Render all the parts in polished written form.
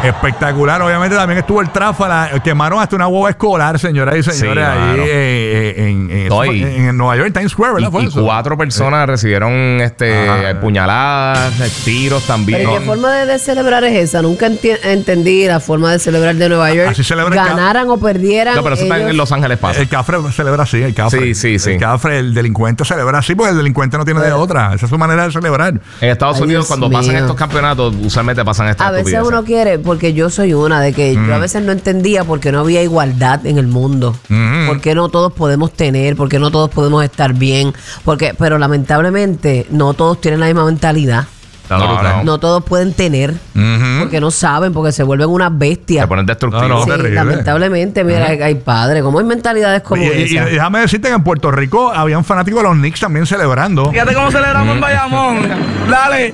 Espectacular. Obviamente también estuvo el tráfala. Quemaron hasta una hueva escolar, señoras y señores, ahí en Nueva York, en Times Square, ¿verdad? Y 4 personas recibieron puñaladas, tiros también. ¿Pero qué forma de celebrar es esa? Nunca entendí la forma de celebrar de Nueva York. Así ganaran o perdieran. No, pero eso está en Los Ángeles pasa. El Cafre celebra así, el Cafre. Sí. El Cafre, el delincuente celebra así, porque el delincuente no tiene de otra. Esa es su manera de celebrar. En Estados Unidos, cuando pasan estos campeonatos, usualmente pasan estas estupideces. A veces uno quiere, porque yo soy una de que yo a veces no entendía por qué no había igualdad en el mundo. Por qué no todos podemos tener, por qué no todos podemos estar bien. Pero lamentablemente no todos tienen la misma mentalidad. No todos pueden tener porque no saben, porque se vuelven unas bestias. Se ponen destructivos. Sí, lamentablemente, mira, hay padres, como hay mentalidades como esa. Y déjame decirte que en Puerto Rico habían fanáticos de los Knicks también celebrando. Fíjate cómo celebramos en Bayamón. Dale.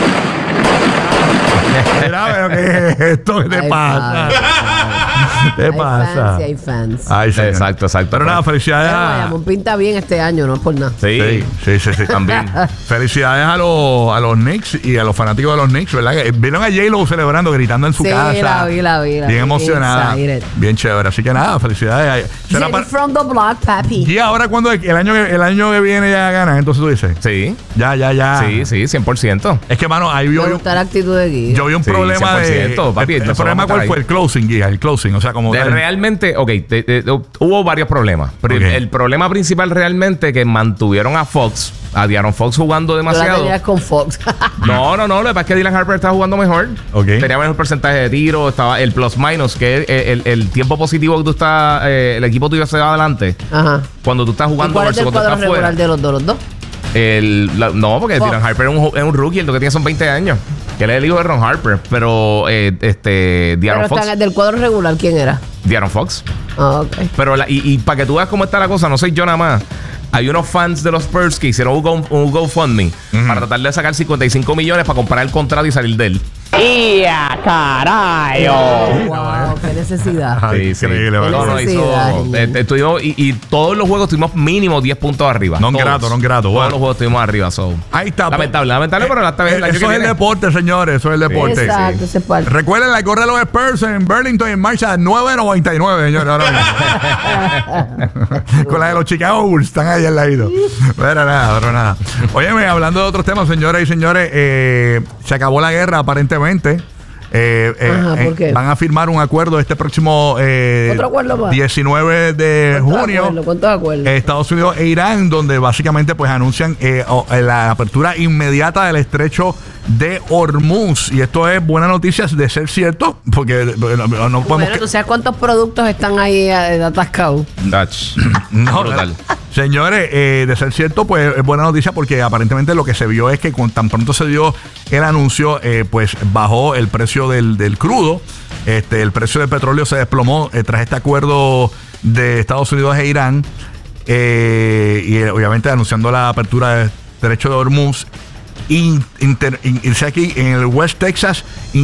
Mira, pero ¿qué es esto? ¿Qué te pasa? ¿Qué pasa? Hay fans. Ay, sí, exacto. Pero nada, felicidades a... Bayamón pinta bien este año, no es por nada. Sí, también. Felicidades a los Knicks y a los fanáticos de los Knicks, ¿verdad? Que vieron a J-Lo celebrando, gritando en su casa. La vi. Bien emocionada. Bien chévere. Así que nada, felicidades. From the block, papi. Y ahora cuando el año que viene ya ganan, entonces tú dices. Sí. Ya. Sí, 100%. Es que, mano, ahí me gusta la actitud de Guía. Yo vi un problema de... Papi, el problema cuál fue el closing, Guía. El closing, o sea, como... Realmente, hubo varios problemas. Pero el problema principal realmente que mantuvieron a De'Aaron Fox jugando demasiado. Tú la tenías con Fox. No, lo que pasa es que Dylan Harper estaba jugando mejor. Tenía mejor porcentaje de tiro, estaba el plus minus, que es el tiempo positivo que tú estás, el equipo tuyo se va adelante. Ajá. Cuando tú estás jugando versus cuando estás fuera. ¿De los dos? No, porque Dylan Harper es un rookie, lo que tiene son 20 años. Que él es el hijo de Ron Harper. Pero De'Aaron Fox. Del cuadro regular, ¿quién era? De'Aaron Fox. Ok. Pero y para que tú veas cómo está la cosa, no soy yo nada más. Hay unos fans de los Spurs que hicieron un GoFundMe para tratar de sacar 55 millones para comprar el contrato y salir de él. ¡Ya, carajo! ¡Wow! ¡Qué necesidad! Sí, increíble, ¿verdad? Y todos los juegos tuvimos mínimo 10 puntos arriba. No grato. Todos los juegos estuvimos arriba. Ahí está. Lamentable, pero eso es el deporte, señores. Eso es el deporte. Exacto, ese parte. Recuerden la corre de los Spurs en Burlington en marcha 9.99, señores. Ahora con la de los Chicago Bulls, están ahí al lado. Pero nada. Óyeme, hablando de otros temas, señoras y señores, se acabó la guerra aparentemente. ¿por qué? Van a firmar un acuerdo este próximo 19 de junio. ¿Cuántos acuerdos? Estados Unidos e Irán, donde básicamente pues anuncian la apertura inmediata del estrecho de Hormuz. Y esto es buena noticia de ser cierto, porque no podemos... ¿Tú sabes cuántos productos están ahí atascados? No, brutal. Señores, de ser cierto, pues es buena noticia porque aparentemente lo que se vio es que tan pronto se dio el anuncio, pues bajó el precio del crudo. El precio del petróleo se desplomó tras este acuerdo de Estados Unidos e Irán. Y obviamente anunciando la apertura del estrecho de Hormuz. Dice aquí en el West Texas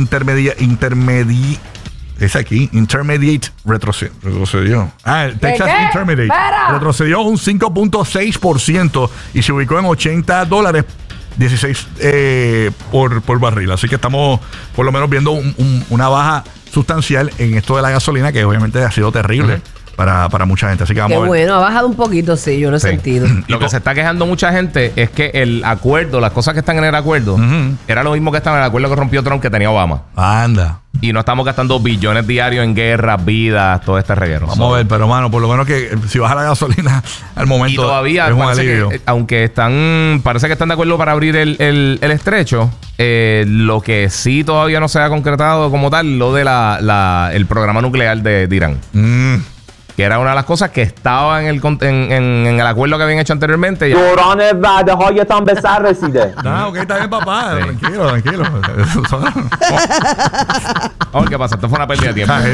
Intermediate retrocedió. El Texas Intermediate retrocedió un 5.6% y se ubicó en $80, 16 por barril. Así que estamos por lo menos viendo una baja sustancial en esto de la gasolina, que obviamente ha sido terrible para mucha gente. Así que vamos a ver. Bueno, ha bajado un poquito, sí, yo lo he sentido. Lo que se está quejando mucha gente es que el acuerdo, las cosas que están en el acuerdo, era lo mismo que estaba en el acuerdo que rompió Trump, que tenía Obama. Anda. Y no estamos gastando billones diarios en guerras, vidas, todo este reguero. Vamos a ver, pero mano, por lo menos que si baja la gasolina al momento. Y todavía, es un alivio. aunque parece que están de acuerdo para abrir el estrecho, lo que sí todavía no se ha concretado como tal, lo de el programa nuclear de Irán. Que era una de las cosas que estaba en el acuerdo que habían hecho anteriormente. دوران وعده‌هایتان به سر رسیده. Ok, está bien, papá. Tranquilo. Vamos, ¿qué pasa? Esto fue una pérdida de tiempo.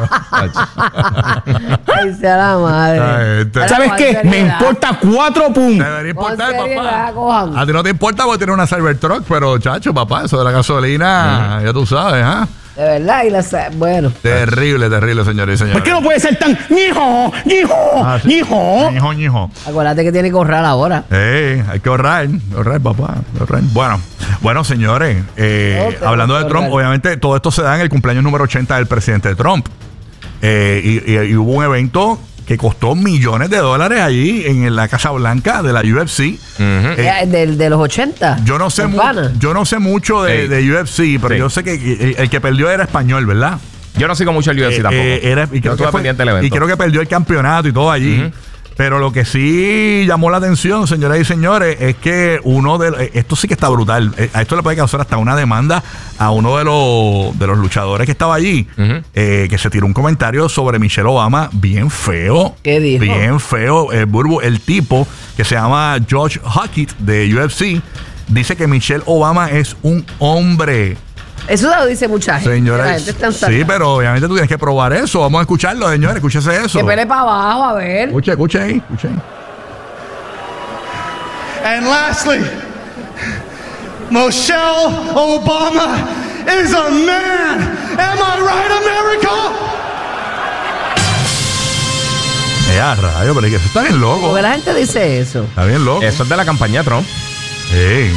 Ay, sea la madre. ¿Sabes qué? Me importa 4 puntos. Debería importar, papá. A ti no te importa porque tienes una Cybertruck, pero chacho, papá, eso de la gasolina, ya tú sabes, De verdad, bueno. Terrible, terrible, señores y señores. ¿Por qué no puede ser tan ñijo, Ah, sí. Ñijo. Acuérdate que tiene que ahorrar ahora. Hay que ahorrar, papá. Ahorrar. Bueno, señores, hablando de Trump, obviamente todo esto se da en el cumpleaños número 80 del presidente Trump. Y hubo un evento que costó millones de dólares allí en la Casa Blanca de la UFC. De los 80. Yo no sé mucho de UFC, pero yo sé que el que perdió era español, ¿verdad? Yo no sigo mucho el UFC tampoco. Y creo que perdió el campeonato y todo allí. Pero lo que sí llamó la atención, señoras y señores, es que esto sí que está brutal. A esto le puede causar hasta una demanda a uno de los luchadores que estaba allí, que se tiró un comentario sobre Michelle Obama bien feo. ¿Qué dijo? Bien feo. Burbu, el tipo que se llama Josh Hackett de UFC, dice que Michelle Obama es un hombre. Eso lo dice mucha gente. Señores, sí, pero obviamente tú tienes que probar eso. Vamos a escucharlo, señores. Escúchese eso. Que pele para abajo, a ver. Escuche ahí. And lastly, Michelle Obama is a man. Am I right, America? Rayo, pero es que eso está bien loco. Porque la gente dice eso. Está bien loco. Eso es de la campaña Trump. Sí,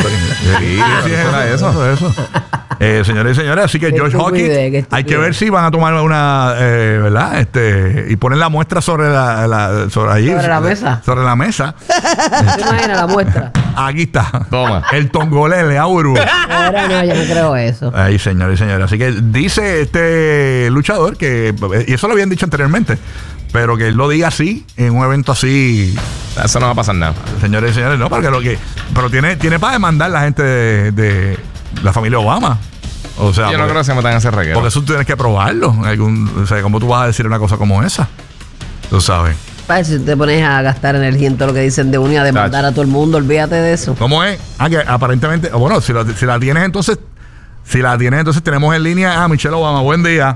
eso. Señores y señores, así que George Hawkins, hay que ver si van a tomar una, ¿verdad? Y poner la muestra sobre la mesa. Sobre la mesa. ¿Te imaginas la muestra? Aquí está. Toma. El tongolele, Auru. No, yo no creo eso. Ahí, señores y señores. Así que dice este luchador que, y eso lo habían dicho anteriormente, pero que él lo diga así, en un evento así. Eso no va a pasar nada. Señores y señores, no, porque pero tiene para demandar la gente de la familia Obama. O sea, yo no creo que se metan a ese reguero. Porque eso tú tienes que probarlo. O sea, ¿cómo tú vas a decir una cosa como esa? Tú sabes. Si te pones a gastar energía en todo lo que dicen de uno y a demandar a todo el mundo, olvídate de eso. ¿Cómo es? Que aparentemente, bueno, si la tienes entonces, tenemos en línea a Michelle Obama. Buen día.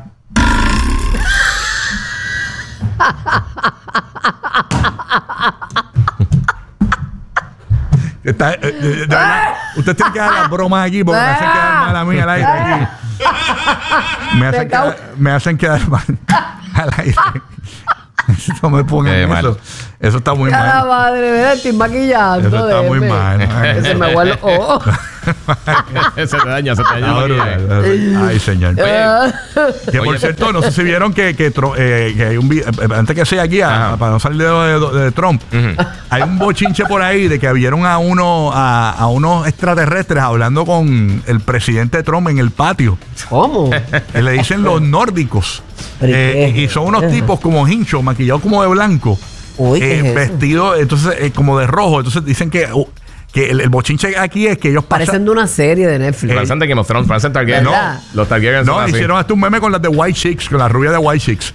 Usted tiene que dar las bromas aquí porque me hacen quedar mal a mí al aire aquí. Me hacen quedar mal al aire. No me pongan eso. Eso está muy mal. La madre, ¿verdad? Estoy maquillando. Eso está muy mal. Se me huele. Se te daña Ay, señor. Que por cierto, no sé si vieron que hay un video, antes que sea aquí, para no salir de Trump, hay un bochinche por ahí de que vieron a unos extraterrestres hablando con el presidente Trump en el patio. ¿Cómo? Le dicen los nórdicos. Y son unos tipos como hinchos, maquillados como de blanco. Uy, ¿qué es vestidos entonces como de rojo. Entonces dicen que el bochinche aquí es que ellos parecen de una serie de Netflix. Parecen de Game of Thrones, parecen Targaryen. No, los Targaryen son así. Hicieron hasta un meme con las de White Chicks, con la rubia de White Chicks.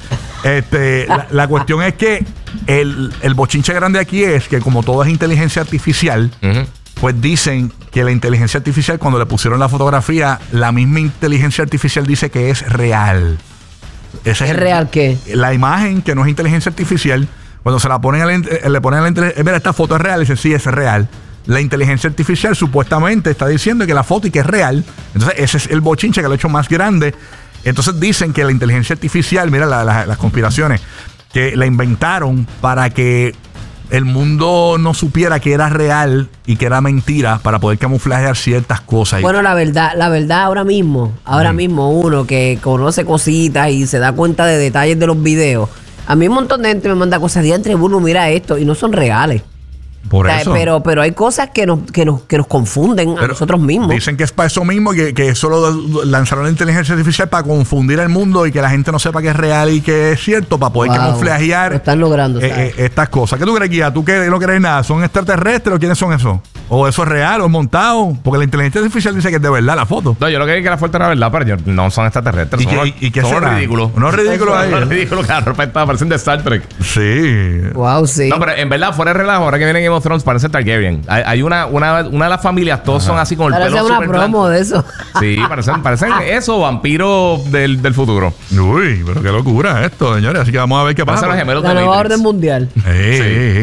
La cuestión es que el bochinche grande aquí es que como todo es inteligencia artificial, pues dicen que la inteligencia artificial, cuando le pusieron la fotografía, la misma inteligencia artificial dice que es real. ¿Es real qué? La imagen, que no es inteligencia artificial, cuando se la ponen le ponen a la inteligencia, mira, esta foto es real, y dice, sí, es real. La inteligencia artificial supuestamente está diciendo que la foto y que es real. Entonces ese es el bochinche que lo ha hecho más grande. Entonces dicen que la inteligencia artificial, mira las conspiraciones, que la inventaron para que el mundo no supiera que era real y que era mentira, para poder camuflajear ciertas cosas. Bueno, la verdad ahora mismo uno que conoce cositas y se da cuenta de detalles de los videos, a mí un montón de gente me manda cosas de entre Bruno, mira esto, y no son reales. Por eso. Pero hay cosas que nos confunden a nosotros mismos. Dicen que es para eso mismo, que eso lo lanzaron la inteligencia artificial para confundir el mundo y que la gente no sepa que es real y que es cierto, para poder camuflajear. Lo están logrando, estas cosas. ¿Qué tú crees, Guía? ¿Tú que no crees nada? ¿Son extraterrestres o quiénes son esos? ¿O eso es real o es montado? Porque la inteligencia artificial dice que es de verdad la foto. No, yo lo que vi que la foto era verdad, pero no son extraterrestres. ¿Y qué son ridículos. Unos ridículos ahí. Unos ridículos que de repente parecen de Star Trek. Sí. Wow, sí. No, pero en verdad, fuera de relajo, ahora que viene Game of Thrones, parece Targaryen. Hay una de las familias, todos son así con el pelo una promo blanco. de eso. Sí, parecen eso, vampiros del futuro. Uy, pero qué locura esto, señores. Así que vamos a ver qué pasa. Parecen los gemelos La de nueva Matrix. orden mundial. Sí.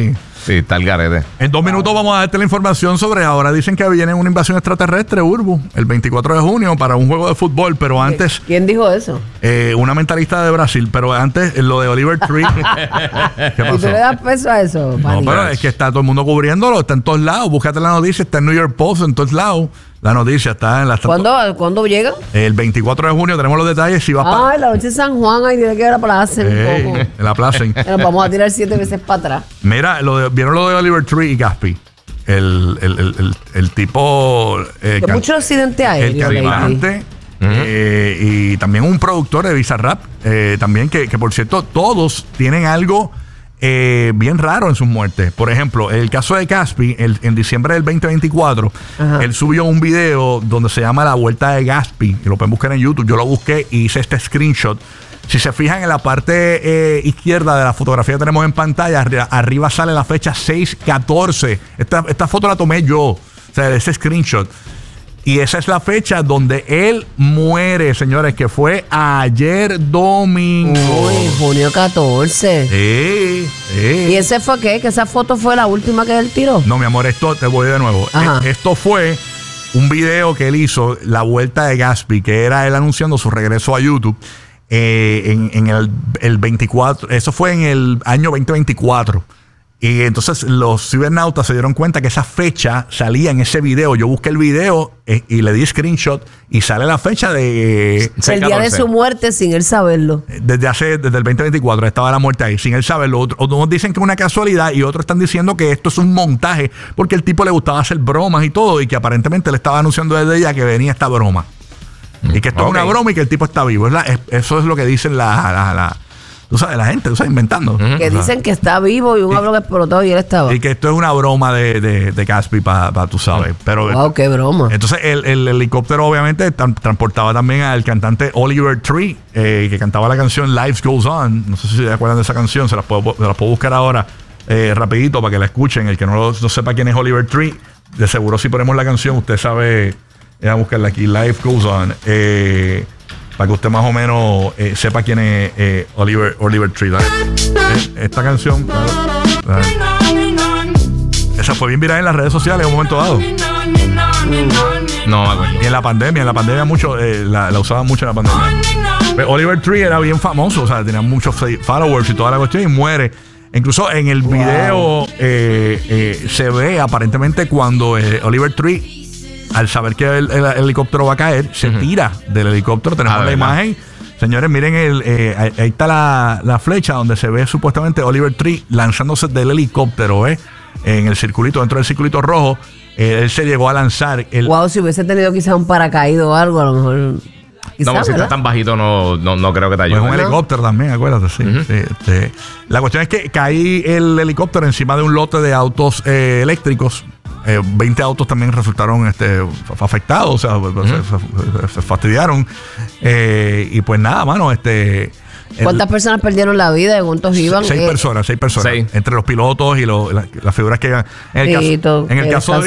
Sí, está el garete. En 2 minutos vamos a darte la información sobre ahora. Dicen que viene una invasión extraterrestre, Urbu, el 24 de junio para un juego de fútbol, pero antes... ¿Quién dijo eso? Una mentalista de Brasil, pero antes lo de Oliver Tree. ¿Qué ¿Y tú pasó? le das peso a eso, No, Manny? pero es que está todo el mundo cubriéndolo, está en todos lados. Búscate la noticia, está en New York Post, en todos lados. La noticia está en la... ¿Cuándo llegan? El 24 de junio tenemos los detalles. Si vas para... Ay, la noche de San Juan, ay, tiene que ir a la plaza un poco. En la plaza. Nos vamos a tirar 7 veces para atrás. Mira, ¿vieron lo de Oliver Tree y Gatsby? El tipo... De mucho accidente el aéreo. Lady. cantante y también un productor de Bizarrap, también que por cierto todos tienen algo bien raro en sus muertes. Por ejemplo, el caso de Gatsby, en diciembre del 2024, Ajá. él subió un video donde se llama La Vuelta de Gatsby, que lo pueden buscar en YouTube. Yo lo busqué y hice este screenshot. Si se fijan en la parte izquierda de la fotografía que tenemos en pantalla, arriba sale la fecha 6/14. Esta foto la tomé yo, o sea, ese screenshot. Y esa es la fecha donde él muere, señores, que fue ayer domingo. Uy, junio 14. ¿Y ese fue qué? ¿Que esa foto fue la última que él tiró? No, mi amor, esto te voy de nuevo. Ajá. Esto fue un video que él hizo, La Vuelta de Gatsby, que era él anunciando su regreso a YouTube en el 24. Eso fue en el año 2024. Y entonces los cibernautas se dieron cuenta que esa fecha salía en ese video. Yo busqué el video y le di screenshot y sale la fecha de... El día de su muerte sin él saberlo. Desde el 2024 estaba la muerte ahí, sin él saberlo. Unos dicen que es una casualidad y otros están diciendo que esto es un montaje porque el tipo le gustaba hacer bromas y todo y que aparentemente le estaba anunciando desde ella que venía esta broma. Y que esto es una broma y que el tipo está vivo. Eso es lo que dicen tú sabes, la gente, tú sabes, inventando. Que dicen que está vivo y un avión explotó y él estaba. Y que esto es una broma de Gatsby para tú sabes. Pero, wow, qué broma. Entonces el helicóptero obviamente transportaba también al cantante Oliver Tree, que cantaba la canción Life Goes On. No sé si se acuerdan de esa canción, se las puedo buscar ahora rapidito para que la escuchen. El que no sepa quién es Oliver Tree, de seguro si ponemos la canción, usted sabe, voy a buscarla aquí, Life Goes On. Para que usted más o menos sepa quién es Oliver Tree. Esta canción, esa fue bien viral en las redes sociales en un momento dado. No me acuerdo. Y en la pandemia mucho, la usaban mucho en la pandemia. Pero Oliver Tree era bien famoso, o sea, tenía muchos followers y toda la cuestión y muere. Incluso en el video se ve aparentemente cuando Oliver Tree, al saber que el helicóptero va a caer, se tira del helicóptero. Tenemos la imagen. Señores, miren, ahí está la flecha donde se ve supuestamente Oliver Tree lanzándose del helicóptero, en el circulito, dentro del circulito rojo. Él se llegó a lanzar. Wow, si hubiese tenido quizás un paracaído o algo, a lo mejor. No, pero si está tan bajito, no creo que te ayude. Es un helicóptero también, acuérdate, sí. Sí, la cuestión es que caí el helicóptero encima de un lote de autos eléctricos. 20 autos también resultaron afectados, o sea, se fastidiaron. Y pues nada, mano, ¿cuántas personas perdieron la vida? ¿Cuántos iban? 6 personas. 6. Entre los pilotos y las figuras que iban. En el caso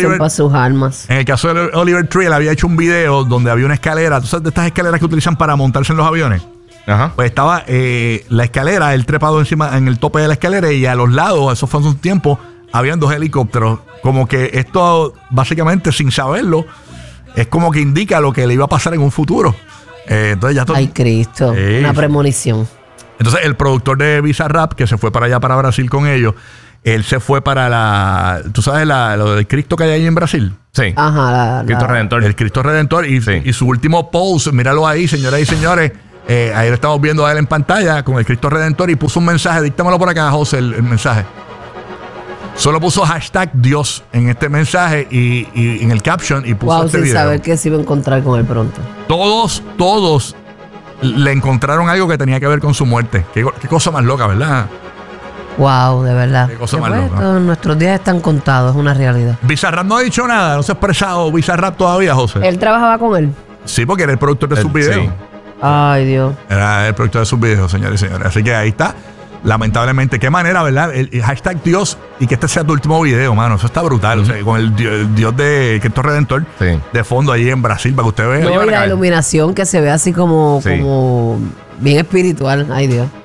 de Oliver Tree, él había hecho un video donde había una escalera. ¿Tú sabes de estas escaleras que utilizan para montarse en los aviones? Ajá. Pues estaba la escalera, él trepado encima en el tope de la escalera y a los lados, eso fue hace un tiempo, habían 2 helicópteros. Como que esto, básicamente, sin saberlo, es como que indica lo que le iba a pasar en un futuro. Entonces ya todo. Ay, Cristo. Una premonición. Entonces, el productor de Bizarrap, que se fue para allá, para Brasil con ellos, él se fue para ¿tú sabes lo del Cristo que hay ahí en Brasil? Sí. Ajá. Cristo Redentor. El Cristo Redentor. Y su último post, míralo ahí, señoras y señores. Ahí lo estamos viendo a él en pantalla con el Cristo Redentor y puso un mensaje. Díctamelo por acá, José, el mensaje. Solo puso #Dios en este mensaje y en el caption y puso este sin video. saber que se iba a encontrar con él pronto. Todos le encontraron algo que tenía que ver con su muerte. Qué cosa más loca, ¿verdad? Wow, de verdad. Qué cosa más loca. Todos nuestros días están contados, es una realidad. Bizarrap no ha dicho nada, no se ha expresado Bizarrap todavía, José. ¿Él trabajaba con él? Sí, porque era el productor de sus videos. Sí. Ay, Dios. Era el productor de sus videos, señores y señores. Así que ahí está. Lamentablemente, qué manera, ¿verdad? El #Dios y que este sea tu último video, mano. Eso está brutal. O sea, con el Dios de Cristo Redentor de fondo ahí en Brasil, para que usted vea. No, y la iluminación que se ve así como bien espiritual. Ay, Dios.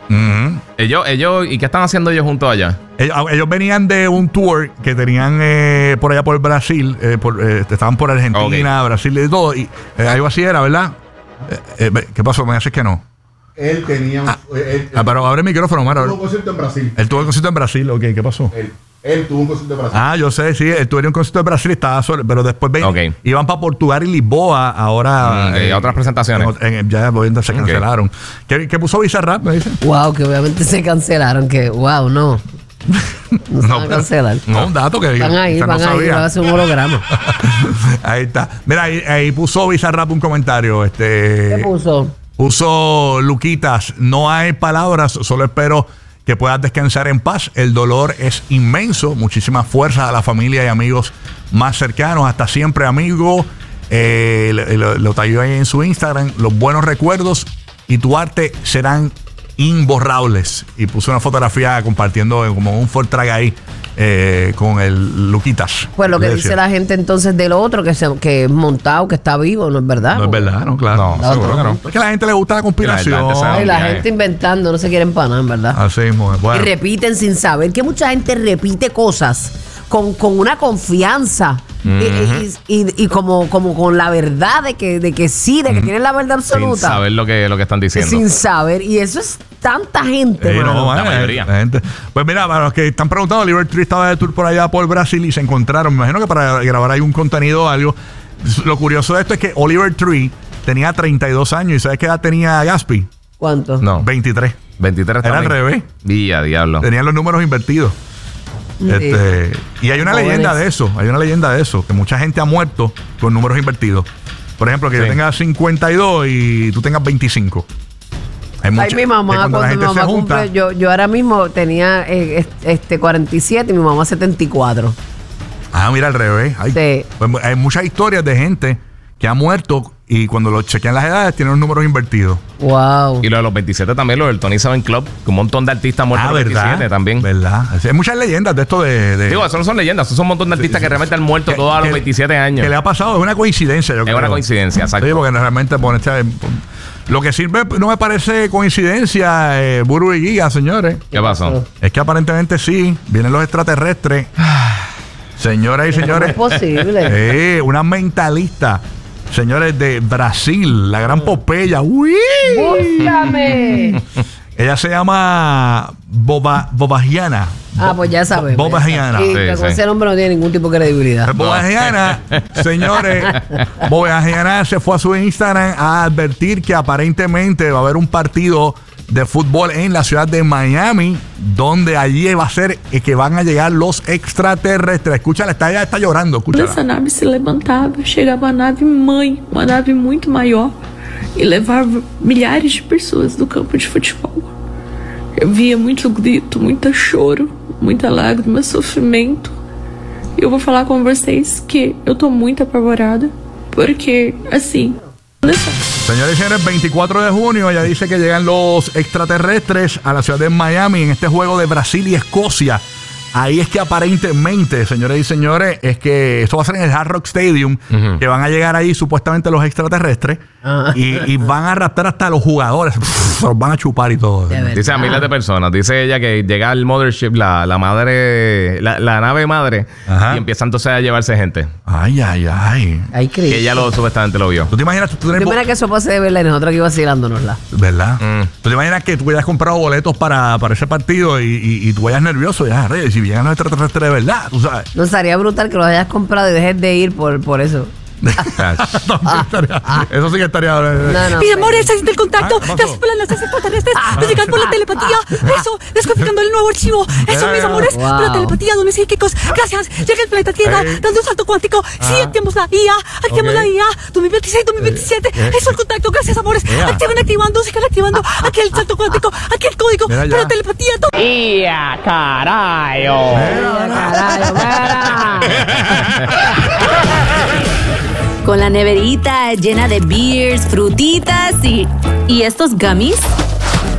Ellos, ¿y qué están haciendo ellos juntos allá? Ellos venían de un tour que tenían por allá por Brasil, estaban por Argentina, Brasil y todo, y algo así era, ¿verdad? ¿Qué pasó? Me haces que no. Él tenía pero abre el micrófono, Mara. tuvo un concierto en Brasil. Él tuvo un concierto en Brasil, ok, ¿qué pasó? Él tuvo un concierto en Brasil. Yo sé, sí, él tuvo un concierto en Brasil y estaba solo, pero después iban para Portugal y Lisboa, ahora otras presentaciones. Ya se cancelaron. ¿Qué puso Bizarrap, me dice? Wow, que obviamente se cancelaron, que wow, no. No se van a cancelar. No, un dato que van a ir, no van a hacer un holograma. Ahí está. Mira, ahí puso Bizarrap un comentario. ¿Qué puso? Puso Luquitas, no hay palabras, solo espero que puedas descansar en paz. El dolor es inmenso. Muchísimas fuerzas a la familia y amigos más cercanos. Hasta siempre, amigo. Lo tagueó ahí en su Instagram. Los buenos recuerdos y tu arte serán imborrables. Y puso una fotografía compartiendo como un Fortrack ahí con el Luquitas. Pues lo que dice la gente entonces del otro, que es montado, que está vivo, ¿no es verdad? No es verdad, no, claro. No, seguro que no. Es que a la gente le gusta la conspiración. La gente inventando, no se quieren empanar, ¿verdad? Así mismo es. Bueno. Y repiten sin saber, que mucha gente repite cosas con una confianza y como con la verdad de que sí, de que tienen la verdad absoluta. Sin saber lo que están diciendo. Sin saber. Y eso es tanta gente, la mayoría. La gente. Pues mira, para los que están preguntando, Oliver Tree estaba de tour por allá por Brasil y se encontraron, me imagino que para grabar ahí un contenido o algo. Lo curioso de esto es que Oliver Tree tenía 32 años. ¿Y sabes qué edad tenía Gaspi? ¿Cuánto? No. 23. 23 Era al revés. Diablo. Tenían los números invertidos. Y hay una leyenda de eso. Hay una leyenda de eso. Que mucha gente ha muerto con números invertidos. Por ejemplo, que yo tenga 52 y tú tengas 25. Mi mamá, cuando mi mamá cumple, yo ahora mismo tenía 47 y mi mamá 74. Mira, al revés. Pues hay muchas historias de gente que ha muerto y cuando lo chequean las edades tienen los números invertidos. Wow. Y lo de los 27 también, lo del Tony Seven Club, que un montón de artistas muertos a los 27 también. ¿Verdad? Hay muchas leyendas de esto Digo, eso no son leyendas, eso son un montón de artistas que realmente han muerto todos a los 27 años. Que le ha pasado, es una coincidencia, yo creo. Es una coincidencia, exacto. Sí, porque realmente lo que sirve no me parece coincidencia, Buru y Giga, señores. ¿Qué pasó? Es que aparentemente sí, vienen los extraterrestres. Señoras y señores. ¿Cómo es posible? Una mentalista. Señores, de Brasil, la gran Popeye. ¡Búscame! Ella se llama Bobagiana. Pues ya sabemos. Bobagiana. Y con ese nombre no tiene ningún tipo de credibilidad. Bobagiana, señores, Bobagiana se fue a su Instagram a advertir que aparentemente va a haber un partido de fútbol en la ciudad de Miami, donde allí va a ser que van a llegar los extraterrestres. Escúchala, ella está llorando. Escúchala. Essa nave se levantava, chegava a nave mãe, uma nave muito maior, e levava milhares de pessoas do campo de futebol. Eu via muito grito, muito choro, muita lágrima, sofrimento. E eu vou falar com vocês que eu tô muito apavorada, porque, assim, olha só. Señores y señores, 24 de junio, ella dice que llegan los extraterrestres a la ciudad de Miami en este juego de Brasil y Escocia. Ahí es que aparentemente, señores y señores, es que esto va a ser en el Hard Rock Stadium, que van a llegar ahí supuestamente los extraterrestres y van a raptar hasta los jugadores. Se los van a chupar y todo. Dice a miles de personas. Dice ella que llega el mothership, la nave madre, y empieza entonces a llevarse gente. Ay. Que ella supuestamente lo vio. ¿Tú te imaginas? ¿Tú te imaginas que eso pase de verdad y nosotros aquí vacilándonosla? ¿Verdad? ¿Tú te imaginas que tú hayas comprado boletos para ese partido y tú vayas nervioso? Ya, Reyes, si llegan los extraterrestres de verdad, tú sabes. No estaría brutal que los hayas comprado y dejes de ir por eso. Eso sí que estaría. Mi amor, está haciendo el contacto. Gracias por las extraterrestres. De llegar por la telepatía. Eso, desconfigurando el nuevo archivo. Eso, mis amores. Por la telepatía, dones psíquicos. Gracias. Llega el planeta Tierra, dando un salto cuántico. Sí, activamos la IA. Activamos la IA. 2026, 2027. Eso, el contacto. Gracias, amores. Activando, sigan activando. Aquí el salto cuántico. Aquí el código. Para la telepatía. ¡Ia, carajo! Con la neverita llena de beers, frutitas y estos gummies